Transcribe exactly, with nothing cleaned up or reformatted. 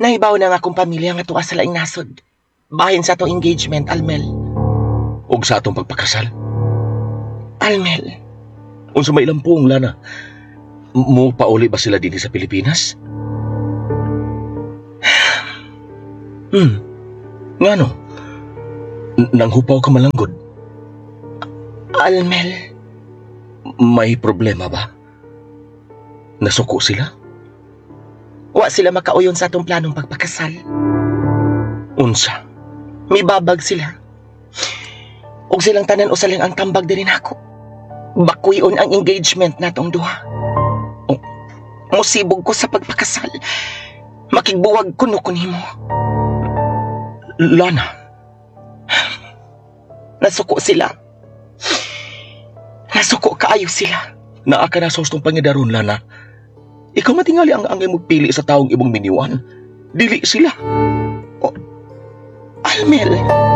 Nahibaw na nga akong pamilya nga tuwa sa laing nasod. Bahin sa atong engagement, Almel. Og sa atong pagpakasal. Almel, Unsa may ilampong, Lana? Mo pauli ba sila dito sa Pilipinas? Hmm. Ngano? N- Nanghupaw ka malanggod. Almel, May problema ba? Nasuko sila? wa sila makauyon sa atong planong pagpakasal. Unsa? May babag sila. Og silang tanan usaling ang tambag din ako. Bakuyon ang engagement natong duha. O, musibog ko sa pagpakasal. Makigbuwag ko no kunimo. Lana, Nasuko sila. Nasuko kaayo sila. naa ka na sa hustong pangidaron, Lana. Ikaw matingali ang angay magpili sa taong ibang miniwan. Dili sila. Almel,